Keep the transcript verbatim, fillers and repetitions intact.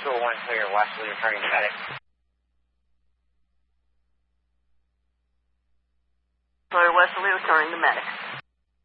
two oh one clear, Wesley returning to medic. Sorry, Wesley returning to medic.